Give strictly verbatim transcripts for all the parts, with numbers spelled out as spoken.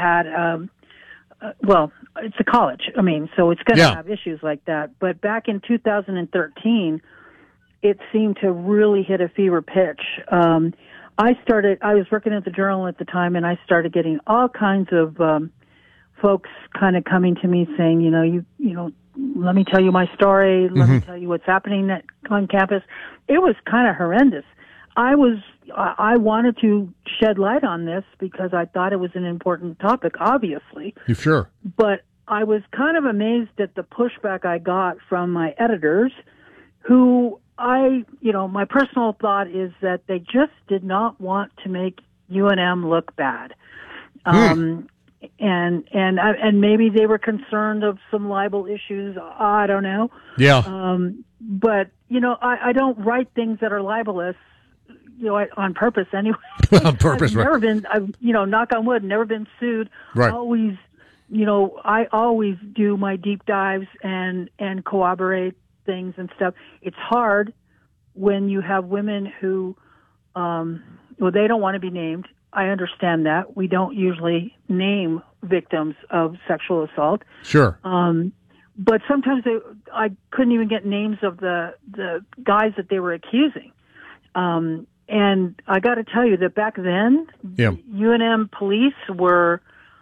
had, um, uh, well, it's a college. I mean, so it's going to Yeah. have issues like that. But back in two thousand thirteen, it seemed to really hit a fever pitch. Um, I started, I was working at the Journal at the time, and I started getting all kinds of um, folks kind of coming to me saying, you know, you, you know, let me tell you my story. Let Mm-hmm. me tell you what's happening at, on campus. It was kind of horrendous. I was, I I wanted to shed light on this because I thought it was an important topic, obviously. You sure? But I was kind of amazed at the pushback I got from my editors, who I, you know, my personal thought is that they just did not want to make U N M look bad. Um, and, and, uh, and maybe they were concerned of some libel issues. I don't know. Yeah. Um, but, you know, I, I don't write things that are libelous, you know, I, on purpose anyway. On purpose, I've right. never been, I've, you know, knock on wood, never been sued. Right. Always, you know, I always do my deep dives and, and corroborate things and stuff. It's hard when you have women who, um, well, they don't want to be named. I understand that. We don't usually name victims of sexual assault. Sure. Um, but sometimes they, I couldn't even get names of the, the guys that they were accusing. Um, and I got to tell you that back then, Yeah. U N M police were,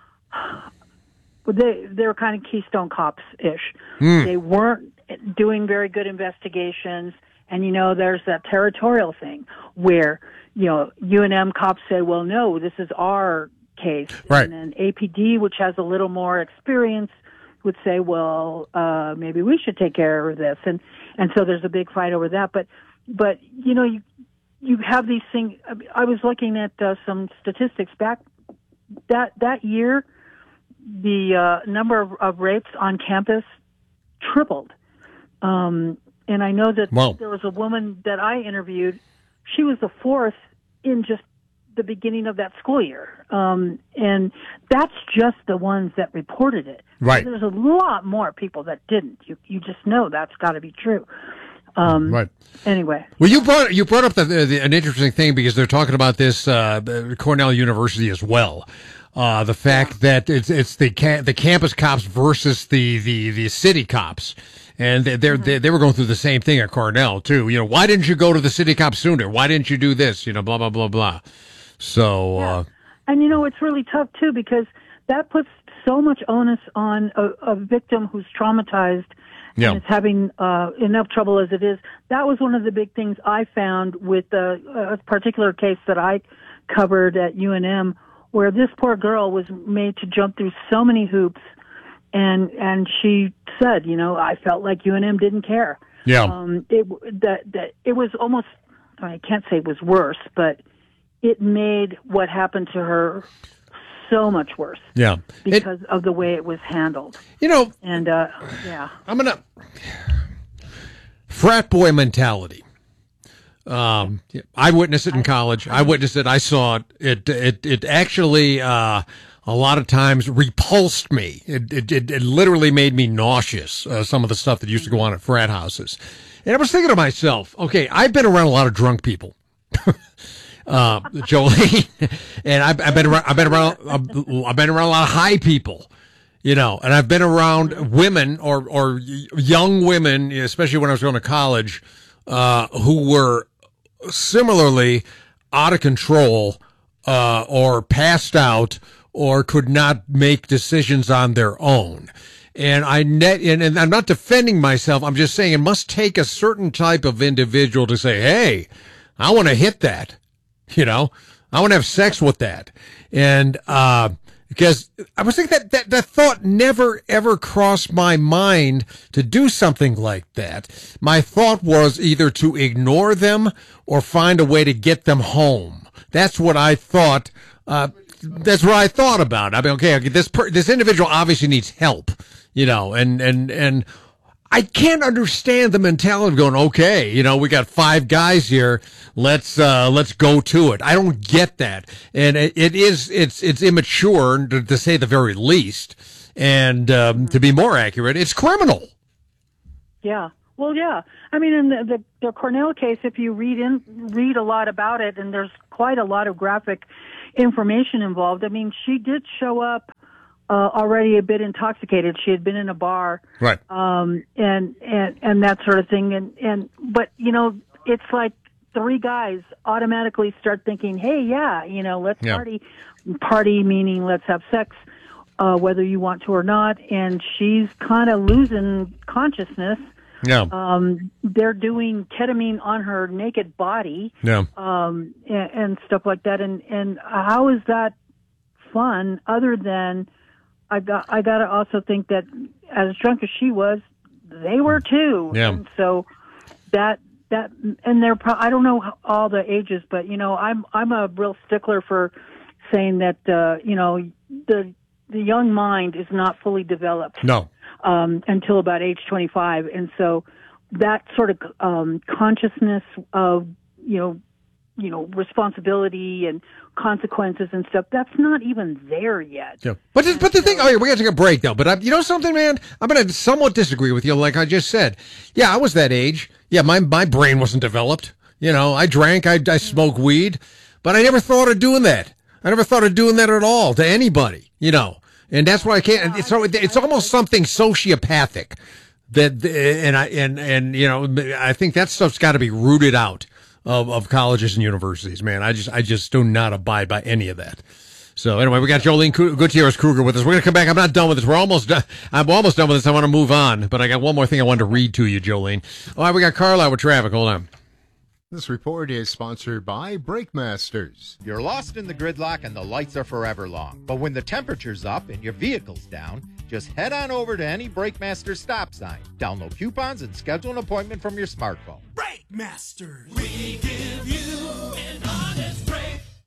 they, they were kind of Keystone Cops-ish. Mm. They weren't doing very good investigations. And, you know, there's that territorial thing where, you know, U N M cops say, well, no, this is our case. Right. And then A P D, which has a little more experience, would say, well, uh, maybe we should take care of this. And, and so there's a big fight over that. But, but, you know, you, you have these things. I was looking at uh, some statistics back that, that year, the uh, number of, of rapes on campus tripled. Um, and I know that Wow. there was a woman that I interviewed. She was the fourth in just the beginning of that school year. Um, and that's just the ones that reported it. Right. There's a lot more people that didn't. You, you just know that's got to be true. Um, Right. Anyway. Well, you brought you brought up the, the, an interesting thing because they're talking about this uh, Cornell University as well. Uh, the fact that it's it's the ca- the campus cops versus the, the, the city cops, and they they're, they they were going through the same thing at Cornell too. You know, why didn't you go to the city cops sooner? Why didn't you do this? You know, blah blah blah blah. So, Yeah. uh, and you know, it's really tough too because that puts so much onus on a, a victim who's traumatized Yeah. and is having uh, enough trouble as it is. That was one of the big things I found with a, a particular case that I covered at U N M, where this poor girl was made to jump through so many hoops, and and she said, you know, I felt like U N M didn't care. Yeah. Um, it that that it was almost, I can't say it was worse, but it made what happened to her so much worse. Yeah. Because it, of the way it was handled. You know, and uh, yeah, I'm gonna frat boy mentality. Um, I witnessed it in college. I witnessed it. I saw it. It it it actually uh, a lot of times repulsed me. It it it, it literally made me nauseous. Uh, some of the stuff that used to go on at frat houses, and I was thinking to myself, okay, I've been around a lot of drunk people. uh, Jolene, and I've, I've been around, I've been around, I've been around a lot of high people, you know, and I've been around women or, or young women, especially when I was going to college, uh, who were similarly out of control, uh, or passed out or could not make decisions on their own. And I net, and, and I'm not defending myself. I'm just saying it must take a certain type of individual to say, hey, I want to hit that. You know, I want to have sex with that. And, uh, because I was thinking that, that, that thought never ever crossed my mind to do something like that. My thought was either to ignore them or find a way to get them home. That's what I thought, uh, that's what I thought about. I mean, okay, this per, this individual obviously needs help, you know, and, and, and, I can't understand the mentality of going, okay, you know, we got five guys here. Let's, uh, let's go to it. I don't get that. And it, it is, it's, it's immature to, to say the very least. And, um, to be more accurate, it's criminal. Yeah. Well, yeah. I mean, in the, the, the Cornell case, if you read in, read a lot about it, and there's quite a lot of graphic information involved. I mean, she did show up uh, already a bit intoxicated. She had been in a bar, right? Um, and and and that sort of thing. And and but you know, it's like three guys automatically start thinking, hey, yeah, you know, let's yeah. party. Party meaning let's have sex, uh, whether you want to or not. And she's kind of losing consciousness. Yeah. Um, they're doing ketamine on her naked body. Yeah. Um, and, and stuff like that. And, and how is that fun other than I got, I got to also think that as drunk as she was, they were too. Yeah. And so that, that, and they're, pro- I don't know all the ages, but you know, I'm, I'm a real stickler for saying that, uh, you know, the, the young mind is not fully developed. No. Um, until about age twenty-five. And so that sort of um, consciousness of, you know, you know, responsibility and consequences and stuff, that's not even there yet. Yeah. But, but the thing, oh, yeah, we got to take a break, though. But I, you know something, man? I'm going to somewhat disagree with you, like I just said. Yeah, I was that age. Yeah, my, my brain wasn't developed. You know, I drank, I, I smoked weed, but I never thought of doing that. I never thought of doing that at all to anybody, you know. And that's why I can't. It's it's almost something sociopathic that, and I and and you know, I think that stuff's got to be rooted out of, of colleges and universities, man. I just I just do not abide by any of that. So anyway, we got Jolene Gutierrez Kruger with us. We're gonna come back. I'm not done with this. We're almost done. I'm almost done with this. I want to move on, but I got one more thing I wanted to read to you, Jolene. All right, we got Carlisle with traffic. Hold on. This report is sponsored by Brake Masters. You're lost in the gridlock and the lights are forever long. But when the temperature's up and your vehicle's down, just head on over to any Brake Masters stop sign. Download coupons and schedule an appointment from your smartphone. Brake Masters. We give you an honest break.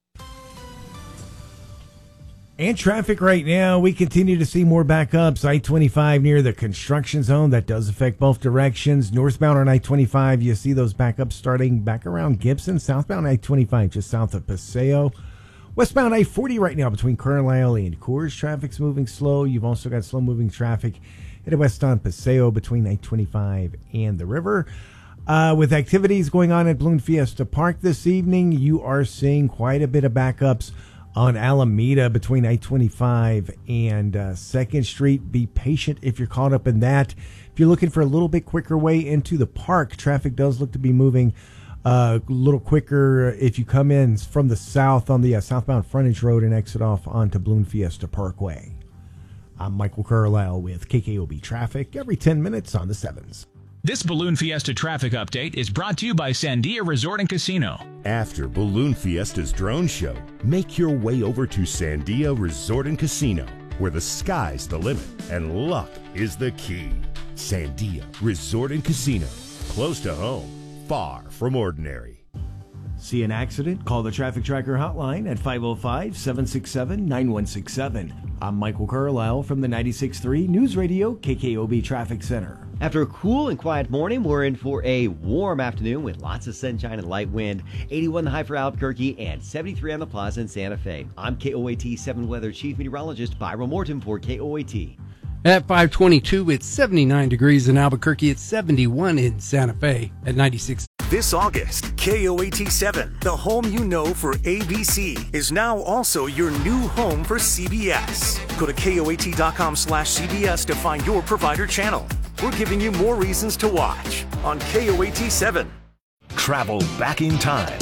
And traffic right now, we continue to see more backups. I twenty-five near the construction zone. That does affect both directions. Northbound on I twenty-five, you see those backups starting back around Gibson. Southbound I twenty-five, just south of Paseo. Westbound I forty right now between Carlisle and Coors. Traffic's moving slow. You've also got slow-moving traffic headed west on Paseo between I twenty-five and the river. Uh, with activities going on at Balloon Fiesta Park this evening, you are seeing quite a bit of backups on Alameda between I twenty-five and uh, second Street. Be patient if you're caught up in that. If you're looking for a little bit quicker way into the park, traffic does look to be moving uh, a little quicker if you come in from the south on the uh, southbound frontage road and exit off onto Balloon Fiesta Parkway. I'm Michael Carlisle with K K O B Traffic every ten minutes on the sevens. This Balloon Fiesta traffic update is brought to you by Sandia Resort and Casino. After Balloon Fiesta's drone show, make your way over to Sandia Resort and Casino, where the sky's the limit and luck is the key. Sandia Resort and Casino, close to home, far from ordinary. See an accident? Call the Traffic Tracker hotline at five oh five, seven six seven, nine one six seven. I'm Michael Carlisle from the ninety-six point three News Radio K K O B Traffic Center. After a cool and quiet morning, we're in for a warm afternoon with lots of sunshine and light wind. eighty-one the high for Albuquerque and seventy-three on the Plaza in Santa Fe. I'm K O A T seven Weather Chief Meteorologist Byron Morton for K O A T. At five twenty-two, it's seventy-nine degrees in Albuquerque. It's seventy-one in Santa Fe at ninety-six. This August, K O A T seven, the home you know for A B C, is now also your new home for C B S. Go to K O A T dot com slash C B S to find your provider channel. We're giving you more reasons to watch on K O A T seven. Travel back in time.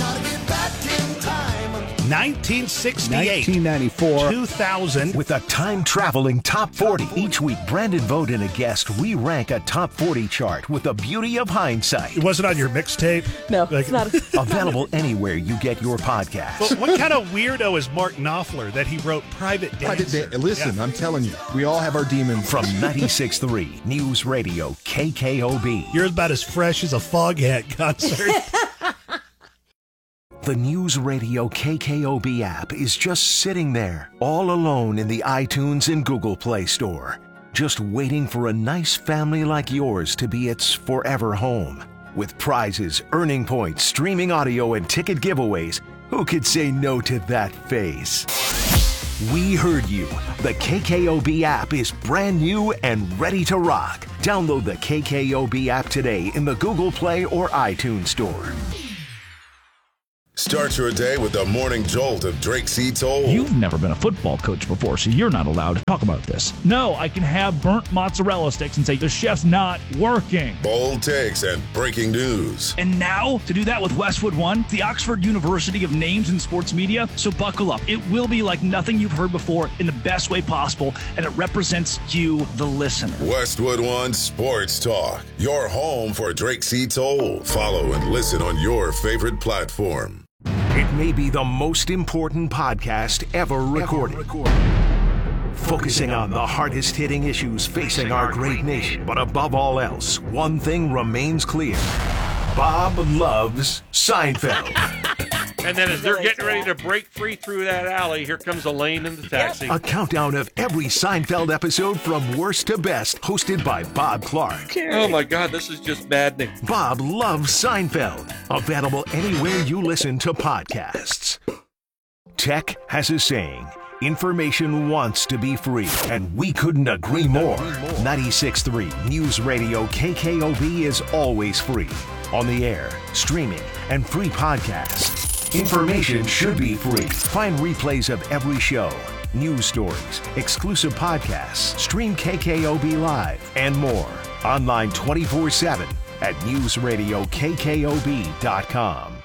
nineteen sixty-eight, nineteen ninety-four, two thousand. With a time-traveling top forty. Each week, Brandon Vogt and a guest, we rank a top forty chart with the beauty of hindsight. It wasn't on your mixtape? No, like, it's not. Available anywhere you get your podcast. But what kind of weirdo is Mark Knopfler that he wrote Private Dancer? Private da- Listen, yeah. I'm telling you, we all have our demons. From ninety-six point three News Radio K K O B. You're about as fresh as a Foghat concert. The News Radio K K O B app is just sitting there, all alone in the iTunes and Google Play Store, just waiting for a nice family like yours to be its forever home. With prizes, earning points, streaming audio, and ticket giveaways, who could say no to that face? We heard you. The K K O B app is brand new and ready to rock. Download the K K O B app today in the Google Play or iTunes Store. Start your day with the morning jolt of Drake C. Toll. You've never been a football coach before, so you're not allowed to talk about this. No, I can have burnt mozzarella sticks and say the chef's not working. Bold takes and breaking news. And now, to do that with Westwood One, the Oxford University of Names in Sports Media. So buckle up. It will be like nothing you've heard before in the best way possible, and it represents you, the listener. Westwood One Sports Talk, your home for Drake C. Toll. Follow and listen on your favorite platform. It may be the most important podcast ever recorded. Ever recorded. Focusing on the hardest hitting issues facing our great nation. But above all else, one thing remains clear. Bob loves Seinfeld. And then as they're getting ready to break free through that alley, here comes Elaine in the taxi. A countdown of every Seinfeld episode from worst to best, hosted by Bob Clark. Oh my God, this is just maddening. Bob loves Seinfeld. Available anywhere you listen to podcasts. Tech has a saying. Information wants to be free, and we couldn't agree more. ninety-six point three News Radio K K O B is always free. On the air, streaming, and free podcasts. Information should be free. Find replays of every show, news stories, exclusive podcasts, stream K K O B Live, and more. Online twenty-four seven at news radio k k o b dot com.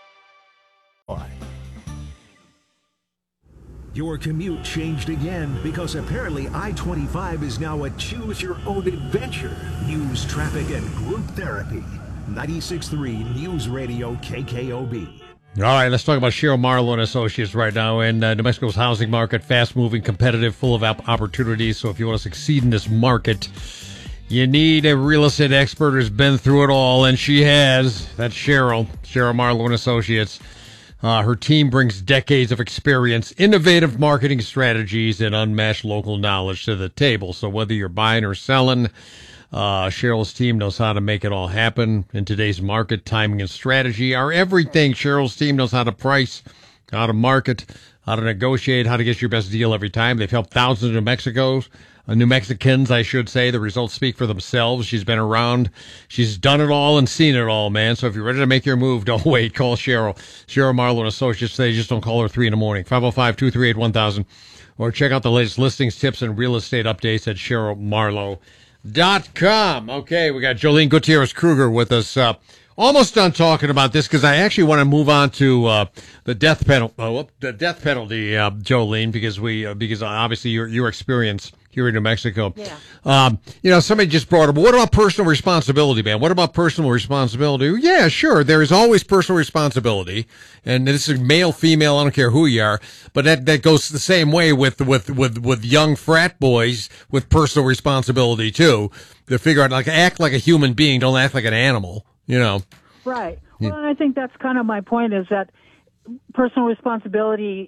Your commute changed again because apparently I twenty-five is now a choose-your-own adventure. News, traffic, and group therapy. ninety-six point three News Radio K K O B. All right, let's talk about Cheryl Marlowe and Associates right now. In uh, New Mexico's housing market, fast-moving, competitive, full of opportunities. So if you want to succeed in this market, you need a real estate expert who's been through it all, and she has. That's Cheryl, Cheryl Marlowe and Associates. Uh, her team brings decades of experience, innovative marketing strategies, and unmatched local knowledge to the table. So whether you're buying or selling, Uh, Cheryl's team knows how to make it all happen. In today's market, timing and strategy are everything. Cheryl's team knows how to price, how to market, how to negotiate, how to get your best deal every time. They've helped thousands of New Mexicos, uh, New Mexicans, I should say. The results speak for themselves. She's been around. She's done it all and seen it all, man. So if you're ready to make your move, don't wait. Call Cheryl. Cheryl Marlowe and Associates today. Just don't call her three in the morning. five oh five, two three eight, one thousand. Or check out the latest listings, tips, and real estate updates at Cheryl Marlowe. Dot com. Okay, we got Jolene Gutierrez Kruger with us. Uh, almost done talking about this because I actually want to move on to uh, the death penalty. Oh, the death penalty, uh, Jolene, because we uh, because obviously your your experience here in New Mexico. Yeah. Um, you know, somebody just brought up. What about personal responsibility, man? What about personal responsibility? Yeah, sure. There is always personal responsibility, and this is male, female. I don't care who you are, but that that goes the same way with with with with young frat boys with personal responsibility too. To figure out, like, act like a human being, don't act like an animal. You know. Right. Well, and I think that's kind of my point, is that personal responsibility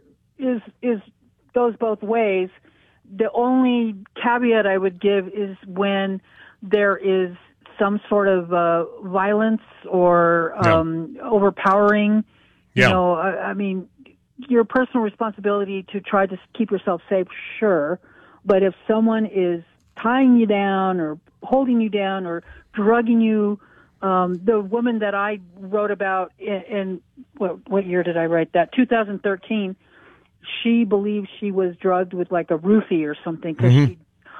is is goes both ways. The only caveat I would give is when there is some sort of uh, violence or um, yeah. overpowering. You yeah. know, I, I mean, your personal responsibility to try to keep yourself safe, sure. But if someone is tying you down or holding you down or drugging you, um, the woman that I wrote about in, in what, what year did I write that? two thousand thirteen. She believes she was drugged with like a roofie or something because mm-hmm. she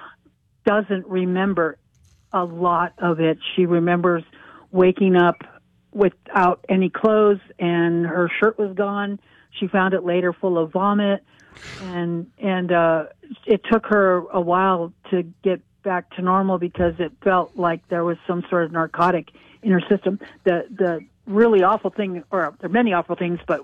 doesn't remember a lot of it. She remembers waking up without any clothes and her shirt was gone. She found it later full of vomit, and and uh, it took her a while to get back to normal because it felt like there was some sort of narcotic in her system. The the really awful thing, or there are many awful things, but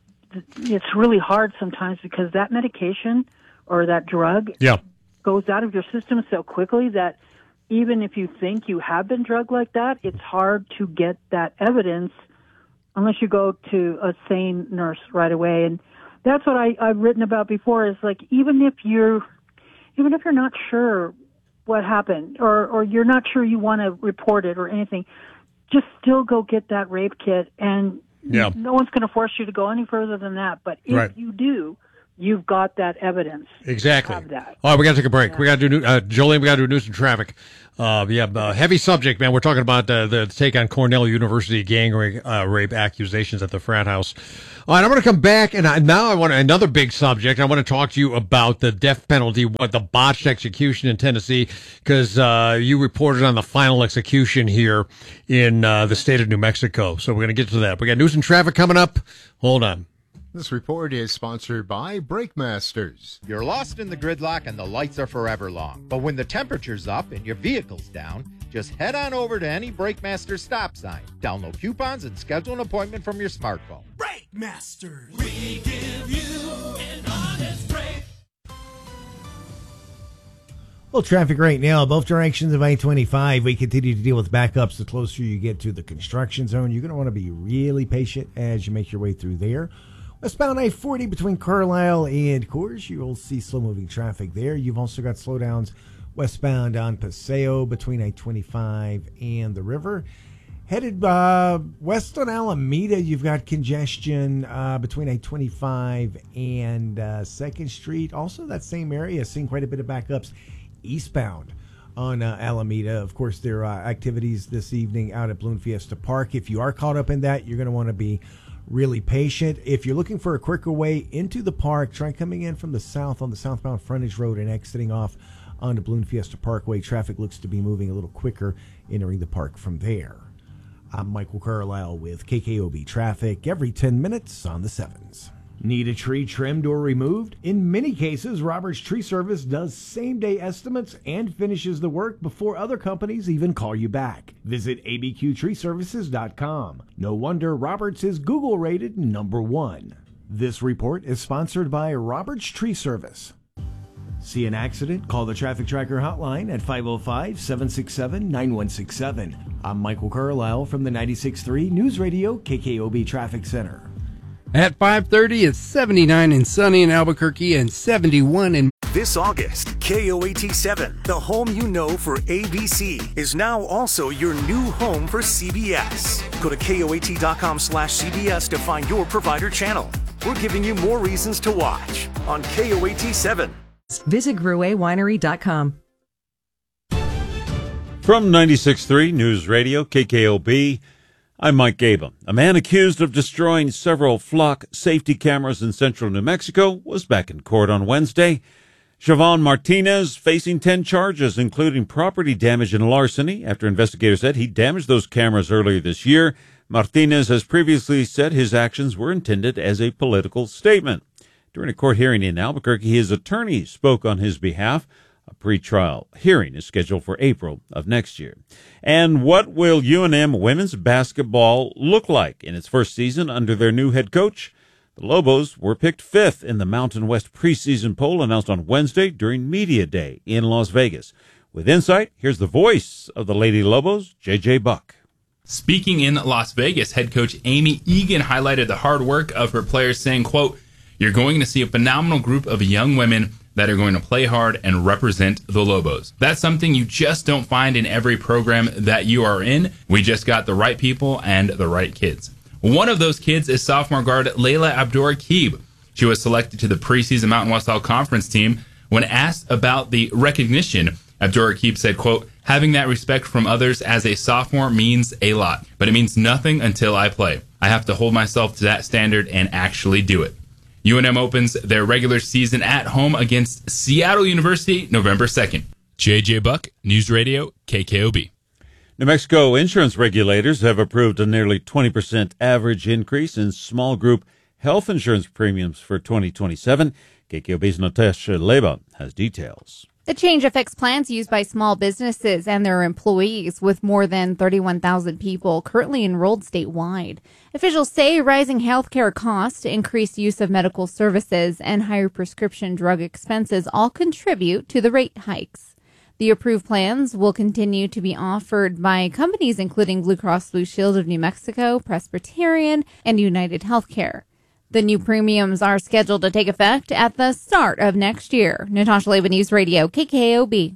it's really hard sometimes because that medication or that drug yeah. goes out of your system so quickly that even if you think you have been drugged like that, it's hard to get that evidence unless you go to a sane nurse right away. And that's what I, I've written about before, is like, even if you're, even if you're not sure what happened, or, or you're not sure you want to report it or anything, just still go get that rape kit, and yeah. no one's going to force you to go any further than that. But if right. you do, you've got that evidence. Exactly. Have that. All right, we got to take a break. Yeah. We got to do, uh, Jolene, we got to do news and traffic. Uh, yeah, uh, heavy subject, man. We're talking about uh, the take on Cornell University gang rape, uh, rape accusations at the frat house. All right, I'm going to come back, and I, now I want another big subject. I want to talk to you about the death penalty, what the botched execution in Tennessee, because uh, you reported on the final execution here in uh, the state of New Mexico. So we're going to get to that. We got news and traffic coming up. Hold on. This report is sponsored by Brakemasters. You're lost in the gridlock and the lights are forever long. But when the temperature's up and your vehicle's down, just head on over to any Brakemasters stop sign. Download coupons and schedule an appointment from your smartphone. Brakemasters. We give you an honest break. Well, traffic right now, both directions of I twenty-five. We continue to deal with backups the closer you get to the construction zone. You're going to want to be really patient as you make your way through there. Westbound I forty between Carlisle and Coors, you will see slow-moving traffic there. You've also got slowdowns westbound on Paseo between I twenty-five and the river. Headed uh, west on Alameda, you've got congestion uh, between I twenty-five and uh, second Street. Also, that same area, seeing quite a bit of backups eastbound on uh, Alameda. Of course, there are uh, activities this evening out at Balloon Fiesta Park. If you are caught up in that, you're going to want to be really patient. If you're looking for a quicker way into the park, try coming in from the south on the southbound frontage road and exiting off onto Balloon Fiesta Parkway. Traffic looks to be moving a little quicker entering the park from there. I'm Michael Carlisle with K K O B Traffic every ten minutes on the sevens. Need a tree trimmed or removed? In many cases, Roberts Tree Service does same-day estimates and finishes the work before other companies even call you back. Visit A B Q tree services dot com. No wonder Roberts is Google-rated number one. This report is sponsored by Roberts Tree Service. See an accident? Call the Traffic Tracker hotline at five oh five, seven six seven, nine one six seven. I'm Michael Carlisle from the ninety-six point three News Radio K K O B Traffic Center. At five thirty, it's seventy-nine and sunny in Albuquerque and seventy-one in... This August, K O A T seven, the home you know for A B C, is now also your new home for C B S. Go to K O A T dot com slash C B S to find your provider channel. We're giving you more reasons to watch on K O A T seven. Visit Gruet Winery dot com. From ninety-six point three News Radio, K K O B, I'm Mike Gabum. A man accused of destroying several flock safety cameras in central New Mexico was back in court on Wednesday. Siobhan Martinez facing ten charges, including property damage and larceny, after investigators said he damaged those cameras earlier this year. Martinez has previously said his actions were intended as a political statement. During a court hearing in Albuquerque, his attorney spoke on his behalf. A pretrial hearing is scheduled for April of next year. And what will U N M women's basketball look like in its first season under their new head coach? The Lobos were picked fifth in the Mountain West preseason poll announced on Wednesday during Media Day in Las Vegas. With insight, here's the voice of the Lady Lobos, J J Buck. Speaking in Las Vegas, head coach Amy Egan highlighted the hard work of her players, saying, quote, "You're going to see a phenomenal group of young women that are going to play hard and represent the Lobos. That's something you just don't find in every program that you are in. We just got the right people and the right kids." One of those kids is sophomore guard Layla Abdur-Rakib. She was selected to the preseason Mountain West All-Conference team. When asked about the recognition, Abdur-Rakib said, quote, "Having that respect from others as a sophomore means a lot, but it means nothing until I play. I have to hold myself to that standard and actually do it." U N M opens their regular season at home against Seattle University November second. J J Buck, News Radio, K K O B. New Mexico insurance regulators have approved a nearly twenty percent average increase in small group health insurance premiums for twenty twenty-seven. K K O B's Natasha Leba has details. The change affects plans used by small businesses and their employees, with more than thirty-one thousand people currently enrolled statewide. Officials say rising healthcare costs, increased use of medical services, and higher prescription drug expenses all contribute to the rate hikes. The approved plans will continue to be offered by companies including Blue Cross Blue Shield of New Mexico, Presbyterian, and United Healthcare. The new premiums are scheduled to take effect at the start of next year. Natasha Leba, News Radio, K K O B.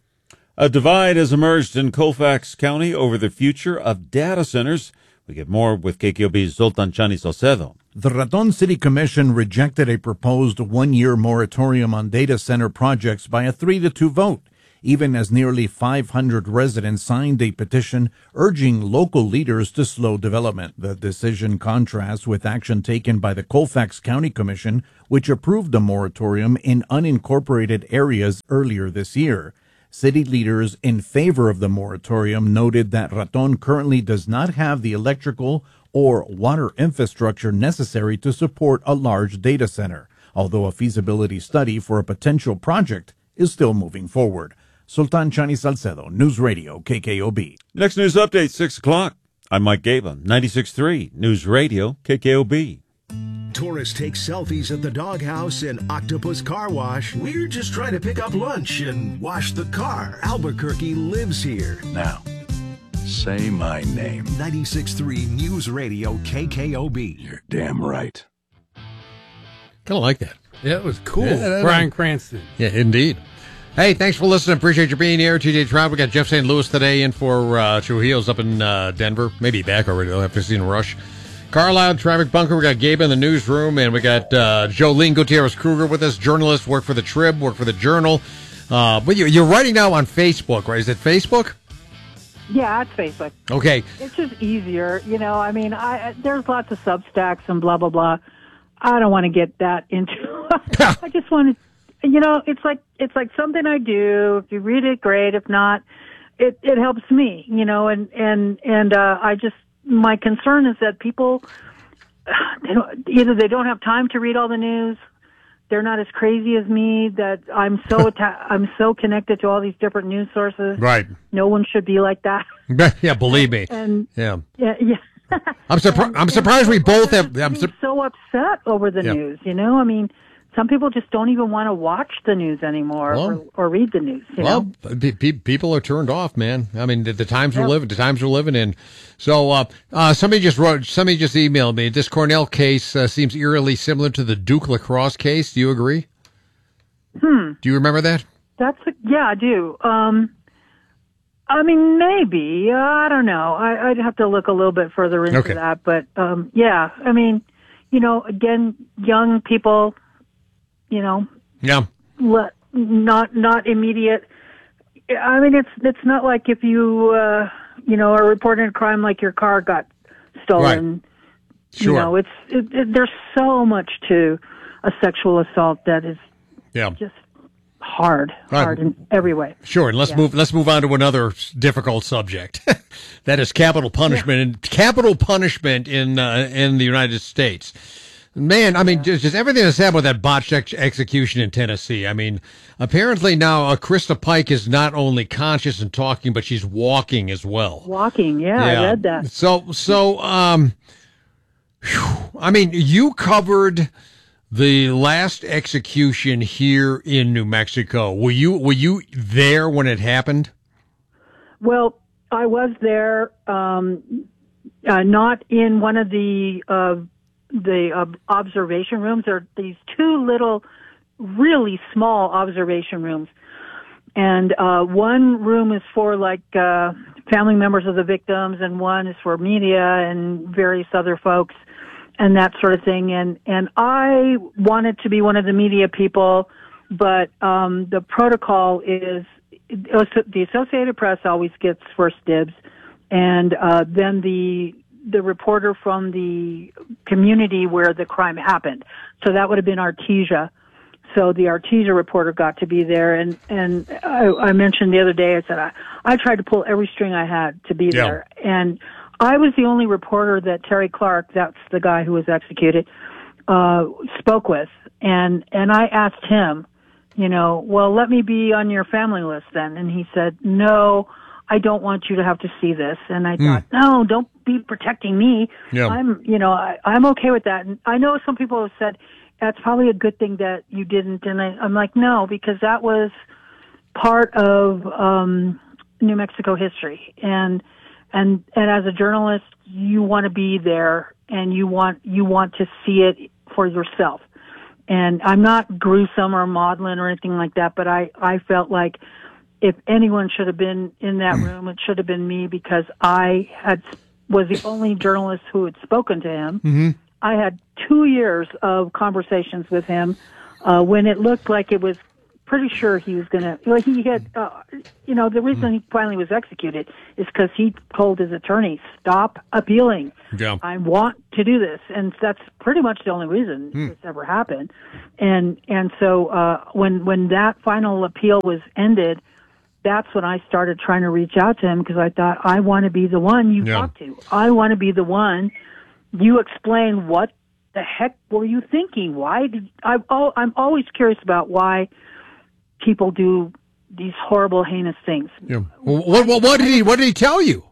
A divide has emerged in Colfax County over the future of data centers. We get more with K K O B's Zoltan Chani Salcedo. The Raton City Commission rejected a proposed one-year moratorium on data center projects by a three to two vote, even as nearly five hundred residents signed a petition urging local leaders to slow development. The decision contrasts with action taken by the Colfax County Commission, which approved a moratorium in unincorporated areas earlier this year. City leaders in favor of the moratorium noted that Raton currently does not have the electrical or water infrastructure necessary to support a large data center, although a feasibility study for a potential project is still moving forward. Sultan Chani Salcedo, News Radio, K K O B. Next news update, six o'clock. I'm Mike Gabon, ninety-six point three News Radio, K K O B. Tourists take selfies at the doghouse and Octopus Car Wash. We're just trying to pick up lunch and wash the car. Albuquerque lives here. Now, say my name. ninety-six point three News Radio, K K O B. You're damn right. Kind of like that. Yeah, it was cool. Yeah, that- Brian Cranston. Yeah, indeed. Hey, thanks for listening. Appreciate you being here. T J Trout. We got Jeff Saint Louis today in for uh, Trujillo's up in uh, Denver. Maybe back already. They'll have to see in Rush. Carlisle, Traffic Bunker. We got Gabe in the newsroom, and we got uh, Jolene Gutierrez Kruger with us. Journalist, work for the Trib, work for the Journal. Uh, but you, you're writing now on Facebook, right? Is it Facebook? Yeah, it's Facebook. Okay. It's just easier, you know. I mean, I, I there's lots of Substacks and blah blah blah. I don't want to get that into. I just want to. You know, it's like it's like something I do. If you read it, great. If not, it it helps me. You know, and and and uh, I just my concern is that people they don't, either they don't have time to read all the news, they're not as crazy as me. That I'm so atta- I'm so connected to all these different news sources. Right. No one should be like that. Yeah, believe me. And yeah, yeah, yeah. I'm surprised. I'm surprised we both have. I'm sur- so upset over the Yeah. news. You know, I mean. Some people just don't even want to watch the news anymore Well, or, or read the news. You well, know? pe- pe- people are turned off, man. I mean, the, the times we're Yeah. living, the times we're living in. So, uh, uh, somebody just wrote, somebody just emailed me. This Cornell case uh, seems eerily similar to the Duke lacrosse case. Do you agree? Hmm. Do you remember that? That's a, yeah, I do. Um, I mean, maybe. Uh, I don't know. I, I'd have to look a little bit further into Okay. that. But um, yeah, I mean, you know, again, young people. You know, Yeah. let, not not immediate. I mean, it's it's not like if you uh, you know are reporting a crime like your car got stolen. Sure. You know, it's it, it, there's so much to a sexual assault that is Yeah. just hard, Right. hard in every way. Sure, and let's Yeah. move. Let's move on to another s- difficult subject. That is capital punishment and capital punishment in uh, in the United States. Man, I mean, just, just everything that's happened with that botched ex- execution in Tennessee. I mean, apparently now uh, Krista Pike is not only conscious and talking, but she's walking as well. Walking, yeah, I read that. So, so, um, whew, I mean, you covered the last execution here in New Mexico. Were you were you there when it happened? Well, I was there, um, uh, not in one of the uh, the uh, observation rooms. There are these two little, really small observation rooms, and uh, one room is for like uh, family members of the victims, and one is for media and various other folks, and that sort of thing. And and I wanted to be one of the media people, but um, the protocol is the Associated Press always gets first dibs, and uh, then the the reporter from the community where the crime happened. So that would have been Artesia. So the Artesia reporter got to be there, and and I, I mentioned the other day, I said I, I tried to pull every string I had to be Yeah. there, and I was the only reporter that Terry Clark, that's the guy who was executed, uh, spoke with, and and I asked him, you know, well, let me be on your family list then, and he said, no, I don't want you to have to see this, and I Hmm. thought, no, don't be protecting me. Yeah. I'm, you know, I, I'm okay with that, and I know some people have said that's probably a good thing that you didn't, and I, I'm like, no, because that was part of um, New Mexico history, and and and as a journalist, you want to be there, and you want you want to see it for yourself. And I'm not gruesome or maudlin or anything like that, but I I felt like if anyone should have been in that room, it should have been me, because I had was the only journalist who had spoken to him. Mm-hmm. I had two years of conversations with him uh, when it looked like it was pretty sure he was going to, well, he had, uh, you know, the reason he finally was executed is because he told his attorney, stop appealing. Yeah. I want to do this. And that's pretty much the only reason Hmm. this ever happened. And, and so, uh, when, when that final appeal was ended, that's when I started trying to reach out to him because I thought, I want to be the one you Yeah. talk to. I want to be the one you explain what the heck were you thinking? Why did I, oh, I'm always curious about why people do these horrible, heinous things. Yeah. Well, what, what, what did he? What did he tell you?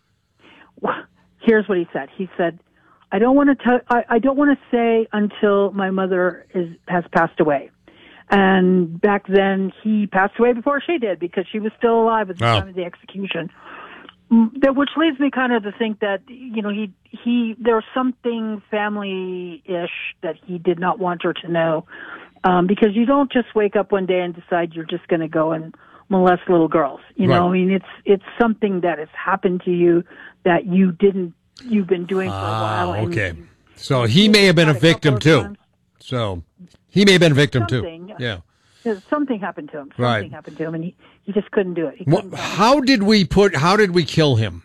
Here's what he said. He said, "I don't want to. T- I, I don't want to say until my mother is has passed away." And back then, he passed away before she did because she was still alive at the Oh. time of the execution. Mm, That, which leads me kind of to think that you know he he there's something family-ish that he did not want her to know. Um, because you don't just wake up one day and decide you're just going to go and molest little girls. You know, Right. I mean, it's it's something that has happened to you that you didn't, you've been doing for a while. Ah, and okay. So he may have been a victim too. So he may have been a victim Something. too. Yeah. you- Something happened to him. Something Right. happened to him, and he, he just couldn't do it. He What, how did we put? How did we kill him?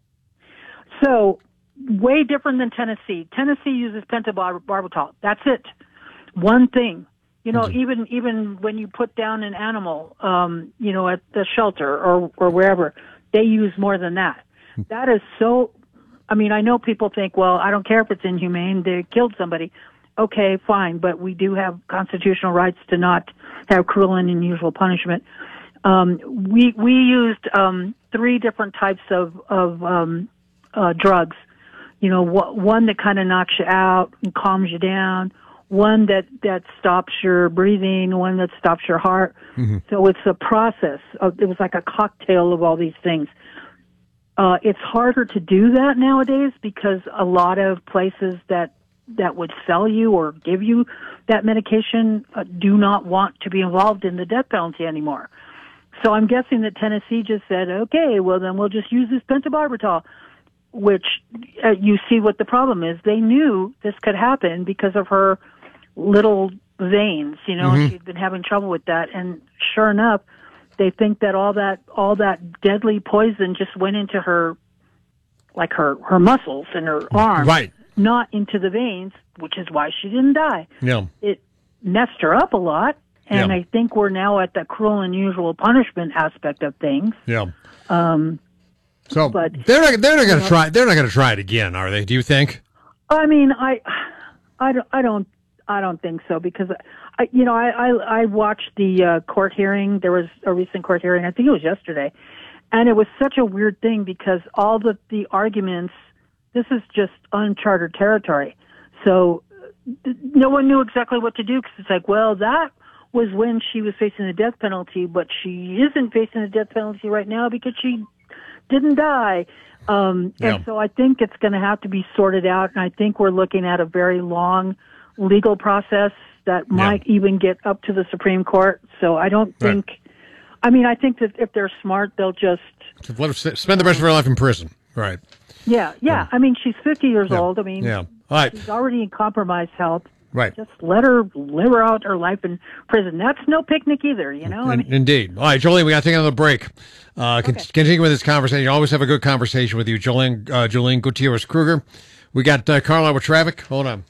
So, way different than Tennessee. Tennessee uses pentobarbital. That's it. One thing. You know, even even when you put down an animal, um, you know, at the shelter or or wherever, they use more than that. That is so. I mean, I know people think, well, I don't care if it's inhumane. They killed somebody. Okay, fine, but we do have constitutional rights to not have cruel and unusual punishment. Um, we we used um, three different types of of um, uh, drugs. You know, wh- one that kind of knocks you out and calms you down. One that, that stops your breathing, one that stops your heart. Mm-hmm. So it's a process. Of, it was like a cocktail of all these things. Uh, it's harder to do that nowadays because a lot of places that that would sell you or give you that medication uh, do not want to be involved in the death penalty anymore. So I'm guessing that Tennessee just said, okay, well then we'll just use this pentobarbital. Which uh, you see what the problem is. They knew this could happen because of her little veins, you know, Mhm. she'd been having trouble with that. And sure enough, they think that all that, all that deadly poison just went into her, like her, her muscles and her arms, Right. not into the veins, which is why she didn't die. Yeah. It messed her up a lot. And Yeah. I think we're now at the cruel and unusual punishment aspect of things. Yeah. Um, So but they're not. They're not going you to know- try. They're not going to try it again, are they? Do you think? I mean, I, I don't, I don't, I don't think so because, I, you know, I, I, I watched the uh, court hearing. There was a recent court hearing. I think it was yesterday, and it was such a weird thing because all the the arguments. This is just uncharted territory. So th- no one knew exactly what to do because it's like, well, that was when she was facing the death penalty, but she isn't facing the death penalty right now because she didn't die. Um, Yeah. And so I think it's going to have to be sorted out. And I think we're looking at a very long legal process that might even get up to the Supreme Court. So I don't Right. think, I mean, I think that if they're smart, they'll just, To let her s- spend the rest of her life in prison. Right. yeah, yeah. I mean, she's fifty years Yeah. old. I mean, Yeah. All right. she's already in compromised health. Right. Just let her live her out her life in prison. That's no picnic either, you know? I In- mean, indeed. All right, Jolene, we got to take another break. Uh, con- Continue with this conversation. You always have a good conversation with you, Jolene, uh, Jolene Gutierrez Kruger. We got uh, Carlisle with traffic. Hold on.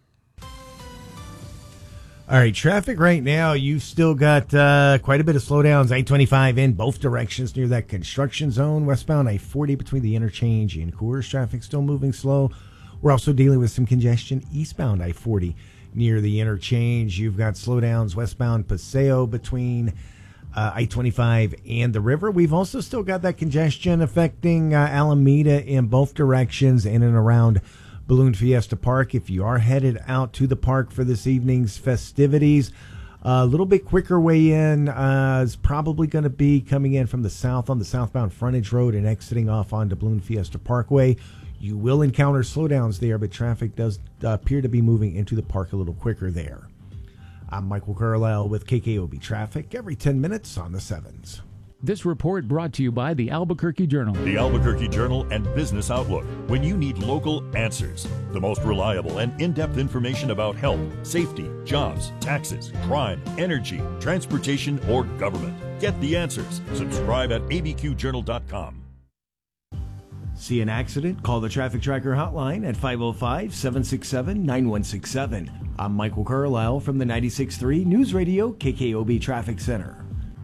All right, traffic right now, you've still got uh, quite a bit of slowdowns. I twenty-five in both directions near that construction zone. Westbound I forty between the interchange and Coors. Traffic still moving slow. We're also dealing with some congestion eastbound I forty near the interchange. You've got slowdowns westbound Paseo between uh, I twenty-five and the river. We've also still got that congestion affecting uh, Alameda in both directions in and around Balloon Fiesta Park. If you are headed out to the park for this evening's festivities, a little bit quicker way in uh, is probably going to be coming in from the south on the southbound frontage road and exiting off onto Balloon Fiesta Parkway. You will encounter slowdowns there, but traffic does uh, appear to be moving into the park a little quicker there. I'm Michael Carlisle with K K O B Traffic every ten minutes on the sevens. This report brought to you by the Albuquerque Journal. The Albuquerque Journal and Business Outlook. When you need local answers, the most reliable and in-depth information about health, safety, jobs, taxes, crime, energy, transportation, or government. Get the answers. Subscribe at a b q journal dot com. See an accident? Call the Traffic Tracker hotline at five oh five, seven six seven, nine one six seven. I'm Michael Carlisle from the ninety-six point three News Radio K K O B Traffic Center.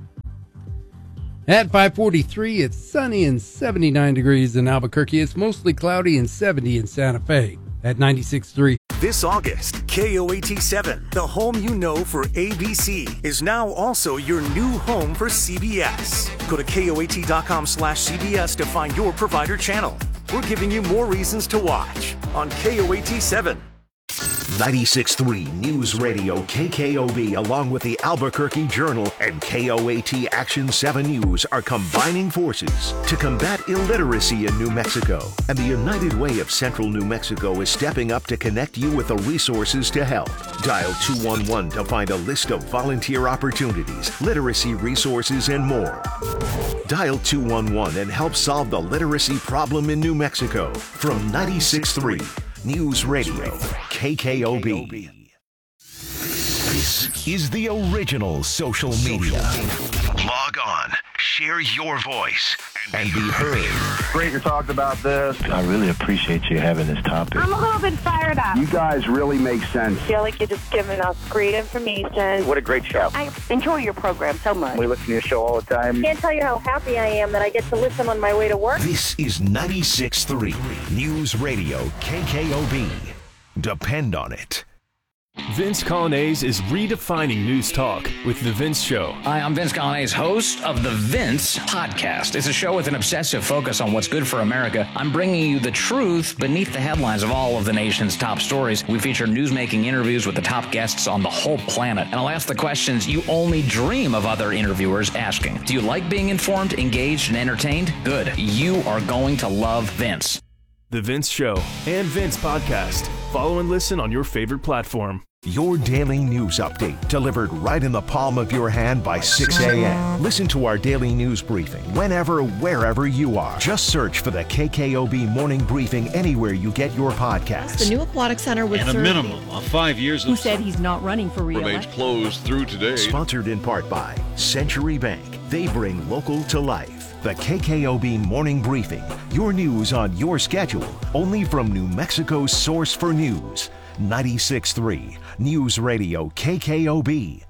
At five forty-three, it's sunny and seventy-nine degrees in Albuquerque. It's mostly cloudy and seventy in Santa Fe. At ninety-six point three. This August, K O A T seven, the home you know for A B C, is now also your new home for C B S. Go to K O A T dot com slash C B S to find your provider channel. We're giving you more reasons to watch on K O A T seven. ninety-six point three News Radio K K O B, along with the Albuquerque Journal and K O A T Action seven News, are combining forces to combat illiteracy in New Mexico. And the United Way of Central New Mexico is stepping up to connect you with the resources to help. Dial two one one to find a list of volunteer opportunities, literacy resources, and more. Dial two one one and help solve the literacy problem in New Mexico. From ninety-six point three News Radio K K O B. This is the original social media. Log on, share your voice, and be heard. Great you talked about this. I really appreciate you having this topic. I'm a little bit fired up. You guys really make sense. I feel like you're just giving us great information. What a great show. I enjoy your program so much. We listen to your show all the time. Can't tell you how happy I am that I get to listen on my way to work. This is ninety-six point three News Radio K K O B. Depend on it. Vince Colonnese is redefining news talk with The Vince Show. Hi, I'm Vince Colonnese, host of The Vince Podcast. It's a show with an obsessive focus on what's good for America. I'm bringing you the truth beneath the headlines of all of the nation's top stories. We feature newsmaking interviews with the top guests on the whole planet. And I'll ask the questions you only dream of other interviewers asking. Do you like being informed, engaged, and entertained? Good. You are going to love Vince. The Vince Show and Vince Podcast. Follow and listen on your favorite platform. Your daily news update delivered right in the palm of your hand by six a.m. Listen to our daily news briefing whenever, wherever you are. Just search for the K K O B Morning Briefing anywhere you get your podcasts. The new aquatic center would and a serve minimum of five years who of said he's not running for re-election. Remains closed through today. Sponsored in part by Century Bank. They bring local to life. The K K O B Morning Briefing. Your news on your schedule. Only from New Mexico's source for news. ninety-six point three News Radio K K O B.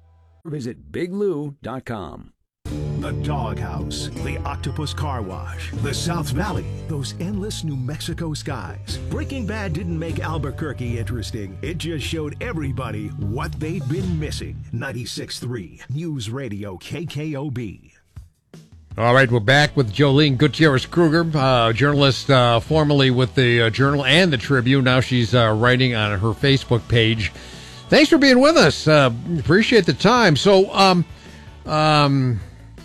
Visit big lou dot com. The Doghouse, the Octopus Car Wash, the South Valley, those endless New Mexico skies. Breaking Bad didn't make Albuquerque interesting. It just showed everybody what they'd been missing. ninety-six point three News Radio K K O B. All right, we're back with Jolene Gutierrez Kruger, uh, journalist uh, formerly with the uh, Journal and the Tribune. Now she's uh, writing on her Facebook page. Thanks for being with us. Uh, appreciate the time. So, um, um,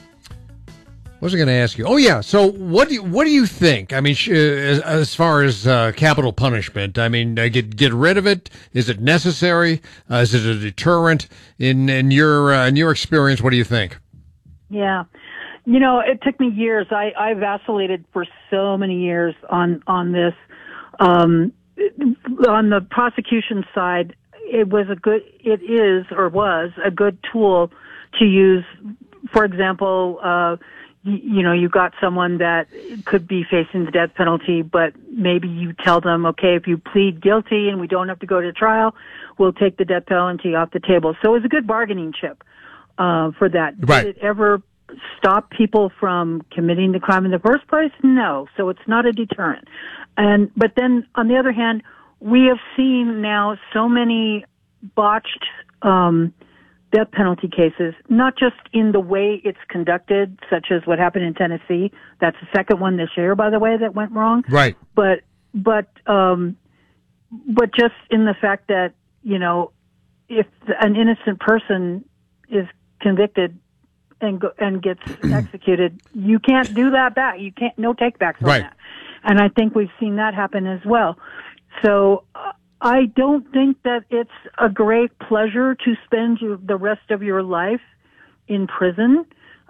what was I going to ask you? Oh, yeah. So, what do you, what do you think? I mean, sh- as, as far as uh, capital punishment, I mean, uh, get get rid of it. Is it necessary? Uh, is it a deterrent? In in your uh, in your experience, what do you think? Yeah. You know, it took me years. I, I vacillated for so many years on, on this. Um, on the prosecution side, it was a good, it is or was a good tool to use. For example, uh, you, you know, you got someone that could be facing the death penalty, but maybe you tell them, okay, if you plead guilty and we don't have to go to trial, we'll take the death penalty off the table. So it was a good bargaining chip, uh, for that. Right. Did it ever stop people from committing the crime in the first place? No. So it's not a deterrent. And, but then on the other hand, we have seen now so many botched, um, death penalty cases, not just in the way it's conducted, such as what happened in Tennessee. That's the second one this year, by the way, that went wrong. Right. But, but, um, but just in the fact that, you know, if an innocent person is convicted and go, and gets executed, you can't do that back. You can't, no takebacks on right. that. And I think we've seen that happen as well. So uh, I don't think that it's a great pleasure to spend your, the rest of your life in prison.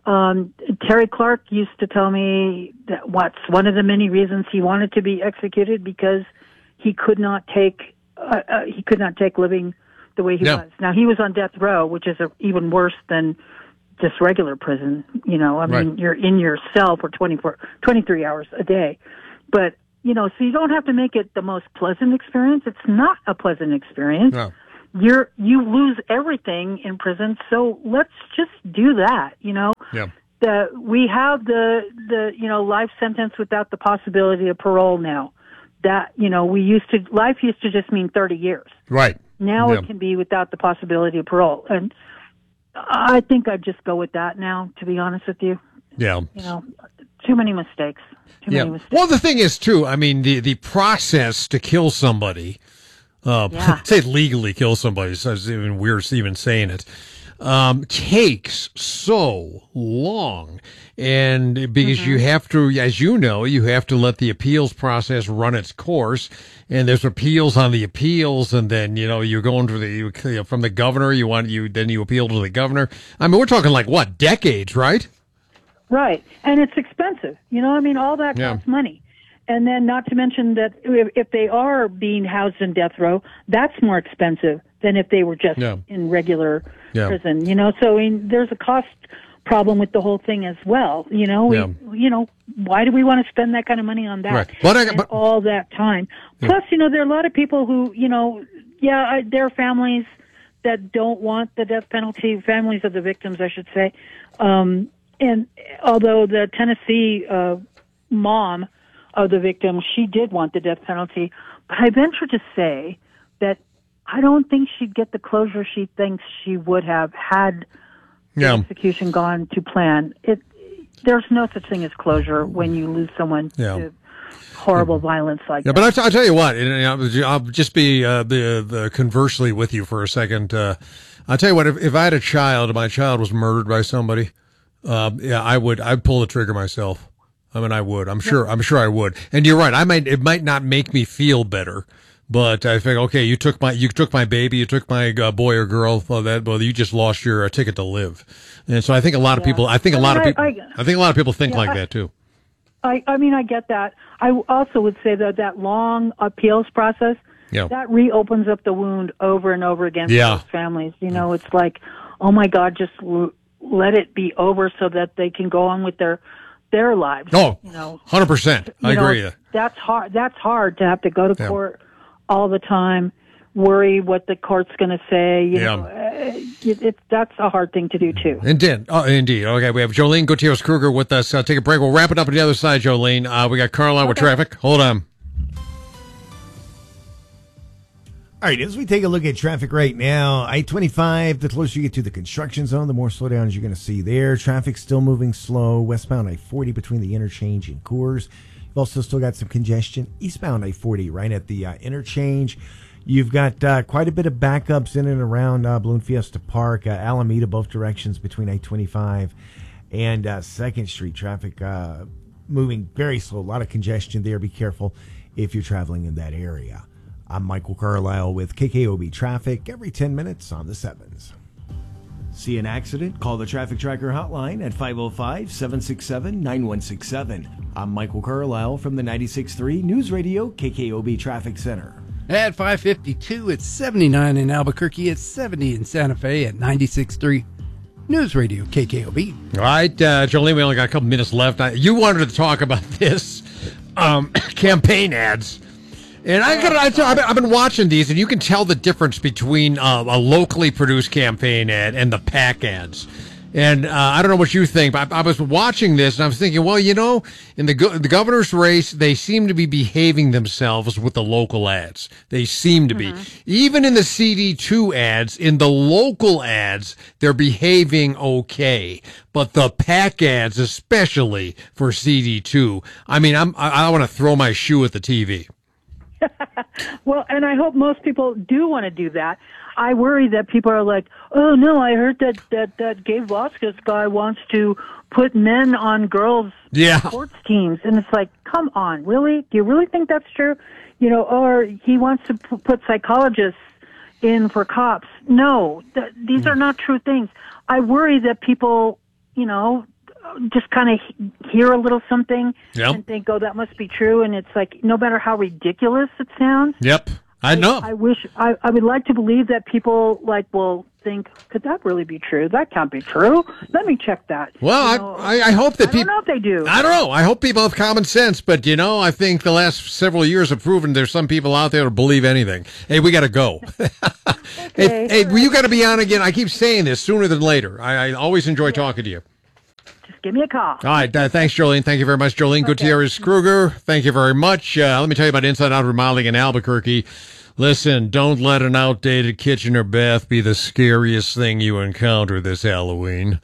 Um, Terry Clark used to tell me that what's one of the many reasons he wanted to be executed because he could not take uh, uh, he could not take living the way he Yeah. was. Now he was on death row, which is a, even worse than just regular prison. You know, I mean, Right. you're in your cell for twenty-four, twenty-three hours a day, but you know, so you don't have to make it the most pleasant experience. It's not a pleasant experience. No. You're you lose everything in prison, so let's just do that. You know. Yeah. The, we have the, the, you know, life sentence without the possibility of parole now. That, you know, we used to, life used to just mean thirty years. Right. Now Yeah. it can be without the possibility of parole. And I think I'd just go with that now, to be honest with you. Yeah. You know, too many mistakes. Too Yeah. many mistakes. Well, the thing is, too, I mean, the, the process to kill somebody, uh, Yeah. say legally kill somebody, so it's even weird even saying it, um, takes so long. And because Mm-hmm. you have to, as you know, you have to let the appeals process run its course. And there's appeals on the appeals. And then, you know, you're going to the, you know, from the governor, you want, you, then you appeal to the governor. I mean, we're talking like what, decades, right? Right. And it's expensive. You know, I mean, all that Yeah. costs money. And then not to mention that if, if they are being housed in death row, that's more expensive than if they were just Yeah. in regular Yeah. prison. You know, so I mean, there's a cost problem with the whole thing as well. You know, we, Yeah. you know, why do we want to spend that kind of money on that Right. But I- and but- all that time? Plus, you know, there are a lot of people who, you know, yeah, I, there are families that don't want the death penalty, families of the victims, I should say. Um, and although the Tennessee uh, mom of the victim, she did want the death penalty, but I venture to say that I don't think she'd get the closure she thinks she would have had Yeah. the execution gone to plan. It there's no such thing as closure when you lose someone Yeah. to horrible violence like Yeah, that. but I'll, t- I'll tell you what, and, and I'll, I'll just be uh, the, the conversely with you for a second. Uh, I'll tell you what, if, if I had a child and my child was murdered by somebody, uh, yeah, I would, I'd pull the trigger myself. I mean, I would. I'm sure. I'm sure I would. And you're right. I might. It might not make me feel better, but I think, okay, you took my, you took my baby, you took my uh, boy or girl. Well, that, well, you just lost your uh, ticket to live. And so I think a lot of Yeah. people. I think a I lot of mean, people. I- I think a lot of people think Yeah, like I- that too. I, I mean, I get that. I also would say that that long appeals process, Yeah. that reopens up the wound over and over again Yeah. for those families. You know, it's like, oh my God, just l- let it be over so that they can go on with their their lives. Oh, you know, one hundred percent. I You know, agree with you. That's hard. That's hard to have to go to Yeah. court all the time, worry what the court's going to say. You Yeah. know, uh, it, it, that's a hard thing to do too. Indeed. Oh, indeed. Okay, we have Jolene Gutierrez Kruger with us. Uh, take a break. We'll wrap it up on the other side, Jolene. Uh, we got Carlisle with traffic. Hold on. All right, as we take a look at traffic right now, I twenty-five, the closer you get to the construction zone, the more slowdowns you're going to see there. Traffic's still moving slow. Westbound I forty between the interchange and Coors. You've also still got some congestion. Eastbound I forty right at the uh, interchange. You've got uh, quite a bit of backups in and around uh, Balloon Fiesta Park, uh, Alameda, both directions between I twenty-five and uh, second Street. Traffic uh, moving very slow. A lot of congestion there. Be careful if you're traveling in that area. I'm Michael Carlisle with K K O B Traffic every ten minutes on the sevens. See an accident? Call the Traffic Tracker hotline at five oh five, seven six seven, nine one six seven. I'm Michael Carlisle from the ninety-six point three News Radio K K O B Traffic Center. At five fifty-two, it's seventy-nine in Albuquerque, it's seventy in Santa Fe at ninety-six point three News Radio K K O B. All right, uh, Jolene, we only got a couple minutes left. I, you wanted to talk about this um, campaign ads. And I got, I, I've been- I've been watching these, and you can tell the difference between uh, a locally produced campaign ad and the PAC ads. And uh, I don't know what you think, but I, I was watching this, and I was thinking, well, you know, in the go- the governor's race, they seem to be behaving themselves with the local ads. They seem to be. Even in the C D two ads, in the local ads, they're behaving okay. But the PAC ads, especially for C D two, I mean, I'm, I, I want to throw my shoe at the T V. Well, and I hope most people do want to do that. I worry that people are like, oh no, I heard that that that Gabe Vasquez guy wants to put men on girls' Yeah. sports teams, and it's like, come on, really? Do you really think that's true? You know, or he wants to p- put psychologists in for cops. No, th- these are not true things. I worry that people, you know, just kind of hear a little something Yep. and think, oh, that must be true. And it's like, no matter how ridiculous it sounds. Yep. I know. I wish, I, I would like to believe that people like will think, could that really be true? That can't be true. Let me check that. Well, You know, I, I I hope that I don't people. know if they do. I don't know. I hope people have common sense, but you know, I think the last several years have proven there's some people out there who believe anything. Hey, we got to go. hey, hey well, you got to be on again. I keep saying this sooner than later. I, I always enjoy talking to you. Just give me a call. All right. Uh, thanks, Jolene. Thank you very much, Jolene Okay. Gutierrez Kruger. Thank you very much. Uh, let me tell you about Inside Out Remodeling in Albuquerque. Listen, don't let an outdated kitchen or bath be the scariest thing you encounter this Halloween.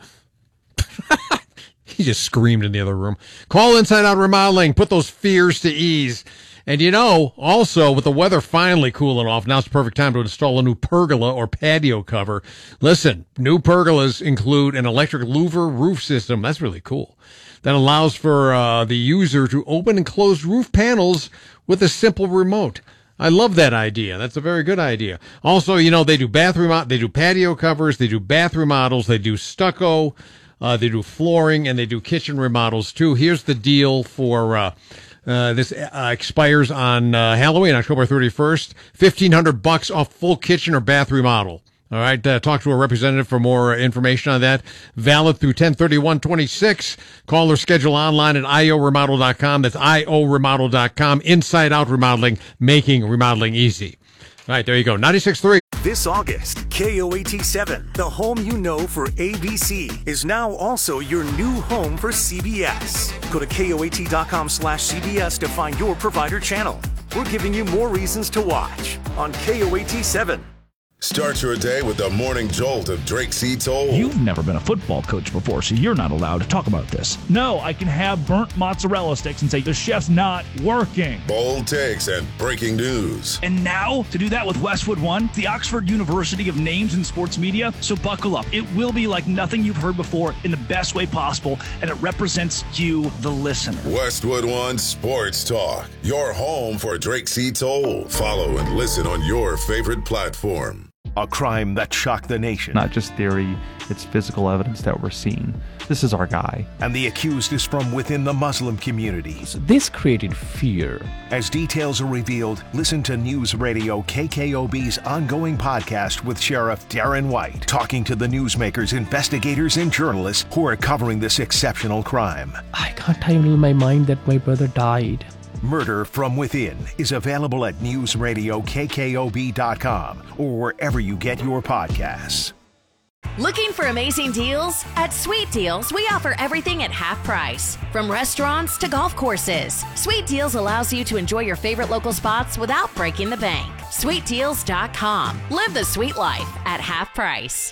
He just screamed in the other room. Call Inside Out Remodeling. Put those fears to ease. And you know, also, with the weather finally cooling off, now's the perfect time to install a new pergola or patio cover. Listen, new pergolas include an electric louver roof system. That's really cool. That allows for uh, the user to open and close roof panels with a simple remote. I love that idea. That's a very good idea. Also, you know, they do bathroom, they do patio covers, they do bathroom models, they do stucco, uh, they do flooring, and they do kitchen remodels too. Here's the deal for, uh, uh, this, uh, expires on, uh, Halloween, October thirty-first, fifteen hundred bucks off full kitchen or bath remodel. All right, uh, talk to a representative for more information on that. Valid through ten thirty-one twenty-six. Call or schedule online at I O remodel dot com. That's I O remodel dot com. Inside Out Remodeling, making remodeling easy. All right, there you go. ninety-six point three. This August, K O A T seven, the home you know for A B C, is now also your new home for C B S. Go to K O A T dot com slash C B S to find your provider channel. We're giving you more reasons to watch on K O A T seven. Start your day with the morning jolt of Drake C. Toll. You've never been a football coach before, so you're not allowed to talk about this. No, I can have burnt mozzarella sticks and say the chef's not working. Bold takes and breaking news. And now, to do that with Westwood One, the Oxford University of Names in Sports Media, so buckle up. It will be like nothing you've heard before in the best way possible, and it represents you, the listener. Westwood One Sports Talk, your home for Drake C. Toll. Follow and listen on your favorite platform. A crime that shocked the nation. Not just theory, it's physical evidence that we're seeing. This is our guy. And the accused is from within the Muslim community. This created fear. As details are revealed, listen to News Radio K K O B's ongoing podcast with Sheriff Darren White, talking to the newsmakers, investigators, and journalists who are covering this exceptional crime. I can't handle my mind that my brother died. Murder from Within is available at news radio K K O B dot com or wherever you get your podcasts. Looking for amazing deals? At Sweet Deals, we offer everything at half price. From restaurants to golf courses, Sweet Deals allows you to enjoy your favorite local spots without breaking the bank. sweet deals dot com. Live the sweet life at half price.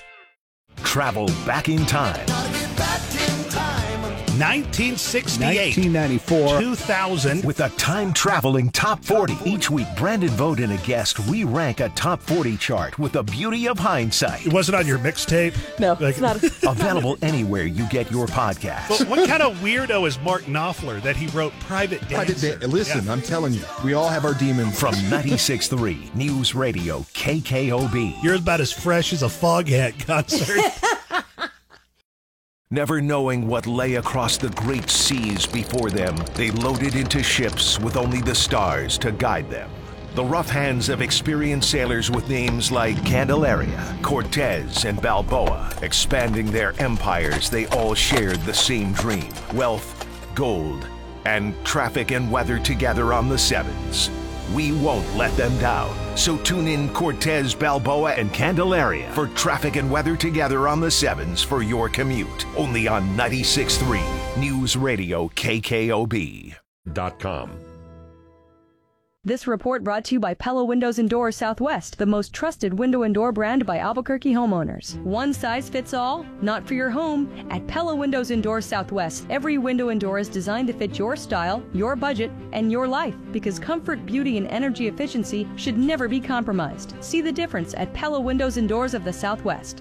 Travel back in time. nineteen sixty-eight, nineteen ninety-four, two thousand, with a time-traveling top forty. Each week, Brandon Vogt and a guest re-rank a top forty chart with the beauty of hindsight. It wasn't on your mixtape? No, like, it's not. Available anywhere you get your podcast. But what kind of weirdo is Mark Knopfler that he wrote Private Dancer? Private da- Listen, yeah. I'm telling you, we all have our demons. From ninety-six point three News Radio K K O B. You're about as fresh as a Foghat concert. Never knowing what lay across the great seas before them, they loaded into ships with only the stars to guide them. The rough hands of experienced sailors with names like Candelaria, Cortez, and Balboa. Expanding their empires, they all shared the same dream: wealth, gold, and traffic and weather together on the sevens. We won't let them down. So tune in Cortez, Balboa, and Candelaria for traffic and weather together on the sevens for your commute. Only on ninety-six point three News Radio K K O B dot com. This report brought to you by Pella Windows and Doors Southwest, the most trusted window and door brand by Albuquerque homeowners. One size fits all? Not for your home. At Pella Windows and Doors Southwest, every window and door is designed to fit your style, your budget, and your life, because comfort, beauty, and energy efficiency should never be compromised. See the difference at Pella Windows and Doors of the Southwest.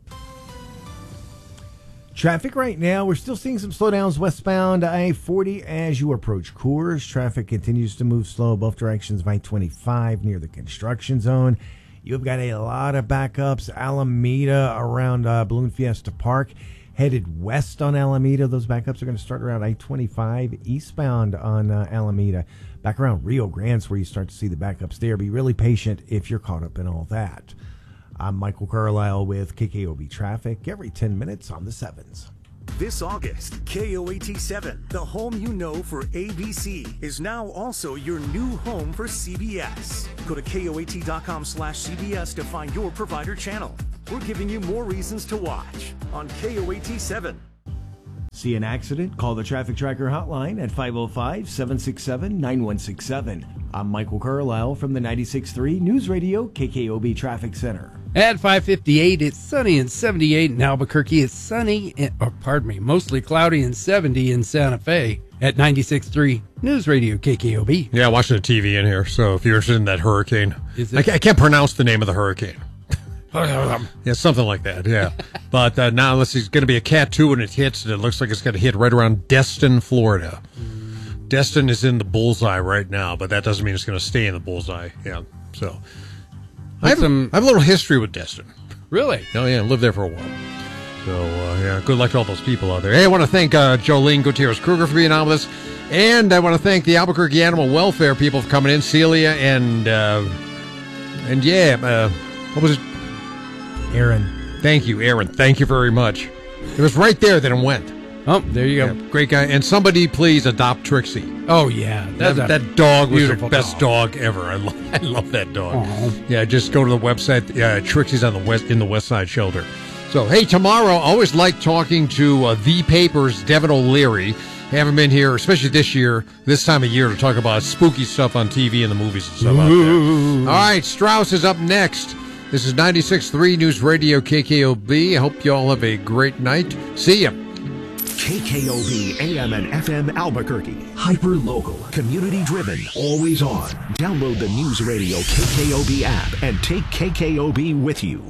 Traffic right now, we're still seeing some slowdowns westbound I forty as you approach Coors. Traffic continues to move slow both directions of I twenty-five near the construction zone. You've got a lot of backups. Alameda around uh, Balloon Fiesta Park. headed west on Alameda. Those backups are going to start around I twenty-five eastbound on uh, Alameda. Back around Rio Grande's where you start to see the backups there. Be really patient if you're caught up in all that. I'm Michael Carlisle with K K O B Traffic every ten minutes on the sevens. This August, K O A T seven, the home you know for A B C, is now also your new home for C B S. Go to K O A T dot com slash C B S to find your provider channel. We're giving you more reasons to watch on K O A T seven. See an accident? Call the Traffic Tracker hotline at five oh five, seven six seven, nine one six seven. I'm Michael Carlisle from the ninety-six point three News Radio K K O B Traffic Center. At five fifty-eight, it's sunny and seventy-eight in Albuquerque. It's sunny, and, oh, pardon me, mostly cloudy and seventy in Santa Fe. At ninety-six point three News Radio K K O B. Yeah, watching the T V in here. So if you're interested in that hurricane, Is I, it- ca- I can't pronounce the name of the hurricane. Yeah, something like that, yeah. But uh, now let's see, it's going to be a Cat two when it hits, and it looks like it's going to hit right around Destin, Florida. Mm. Destin is in the bullseye right now, but that doesn't mean it's going to stay in the bullseye. Yeah, so I have, some, I have a little history with Destin. Really? Oh, yeah, I lived there for a while. So, uh, yeah, good luck to all those people out there. Hey, I want to thank uh, Jolene Gutierrez-Kruger for being on with us, and I want to thank the Albuquerque Animal Welfare people for coming in, Celia, and, uh, and yeah, uh, what was it? Aaron. Thank you, Aaron. Thank you very much. It was right there that it went. Oh, there you go. Yeah, great guy. And somebody please adopt Trixie. Oh, yeah. That, That's that dog was the beautiful best dog, ever. I love, I love that dog. Yeah, just go to the website. Yeah, Trixie's on the west in the West Side Shelter. So, hey, tomorrow, I always like talking to uh, The Paper's Devin O'Leary. Haven't been here, especially this year, this time of year, to talk about spooky stuff on T V and the movies and stuff out there. All right, Strauss is up next. This is ninety-six point three News Radio K K O B. I hope you all have a great night. See ya. K K O B A M and F M Albuquerque. Hyper local, community driven, always on. Download the News Radio K K O B app and take K K O B with you.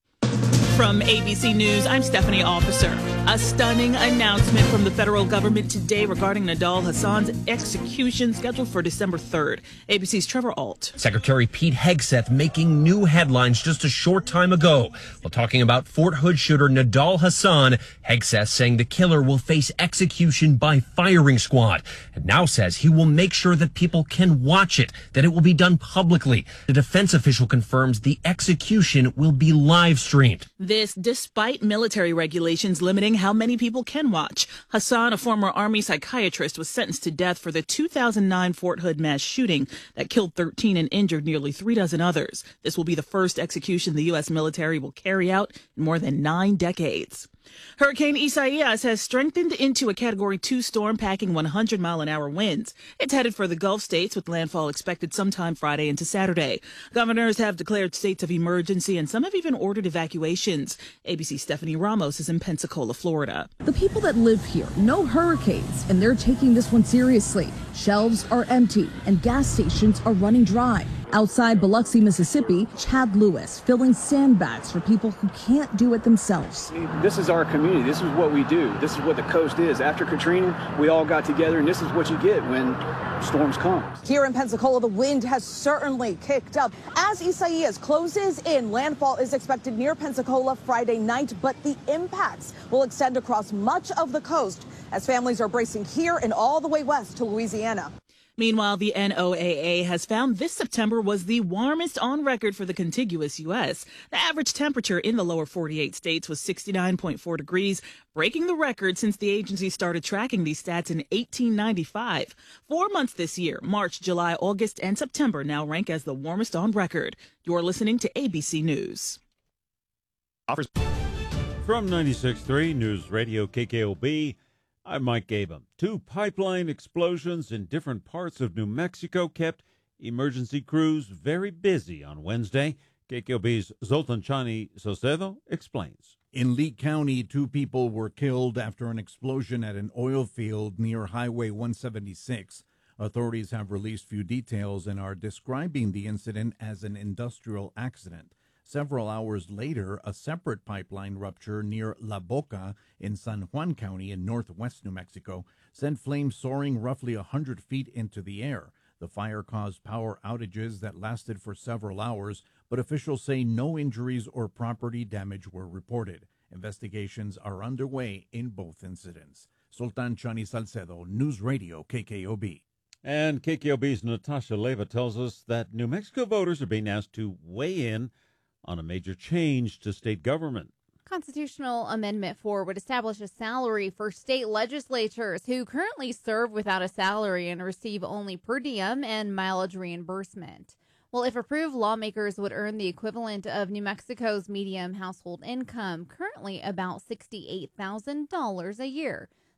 From A B C News, I'm Stephanie Officer. A stunning announcement from the federal government today regarding Nidal Hassan's execution scheduled for December third. A B C's Trevor Alt. Secretary Pete Hegseth making new headlines just a short time ago while talking about Fort Hood shooter Nidal Hassan. Hegseth saying the killer will face execution by firing squad, and now says he will make sure that people can watch it, that it will be done publicly. The defense official confirms the execution will be live streamed. This despite military regulations limiting how many people can watch. Hassan, a former Army psychiatrist, was sentenced to death for the two thousand nine Fort Hood mass shooting that killed thirteen and injured nearly three dozen others. This will be the first execution the U S military will carry out in more than nine decades. Hurricane Isaias has strengthened into a Category two storm packing one hundred mile an hour winds. It's headed for the Gulf states with landfall expected sometime Friday into Saturday. Governors have declared states of emergency and some have even ordered evacuations. A B C's Stephanie Ramos is in Pensacola, Florida. The people that live here know hurricanes and they're taking this one seriously. Shelves are empty and gas stations are running dry. Outside Biloxi, Mississippi, Chad Lewis filling sandbags for people who can't do it themselves. This is our community. This is what we do. This is what the coast is. After Katrina, we all got together, and this is what you get when storms come. Here in Pensacola, the wind has certainly kicked up. As Isaias closes in, landfall is expected near Pensacola Friday night, but the impacts will extend across much of the coast as families are bracing here and all the way west to Louisiana. Meanwhile, the N O A A has found this September was the warmest on record for the contiguous U S. The average temperature in the lower forty-eight states was sixty-nine point four degrees, breaking the record since the agency started tracking these stats in eighteen ninety-five. Four months this year, March, July, August, and September, now rank as the warmest on record. You're listening to A B C News. From ninety-six point three News Radio K K O B, I'm Mike Gabum. Two pipeline explosions in different parts of New Mexico kept emergency crews very busy on Wednesday. K K O B's Zoltan Chani Socedo explains. In Lee County, two people were killed after an explosion at an oil field near Highway one seventy-six. Authorities have released few details and are describing the incident as an industrial accident. Several hours later, a separate pipeline rupture near La Boca in San Juan County in northwest New Mexico sent flames soaring roughly one hundred feet into the air. The fire caused power outages that lasted for several hours, but officials say no injuries or property damage were reported. Investigations are underway in both incidents. Sultan Chani Salcedo, News Radio, K K O B. And K K O B's Natasha Leva tells us that New Mexico voters are being asked to weigh in on a major change to state government. Constitutional Amendment four would establish a salary for state legislatures who currently serve without a salary and receive only per diem and mileage reimbursement. Well, if approved, lawmakers would earn the equivalent of New Mexico's median household income, currently about sixty-eight thousand dollars a year.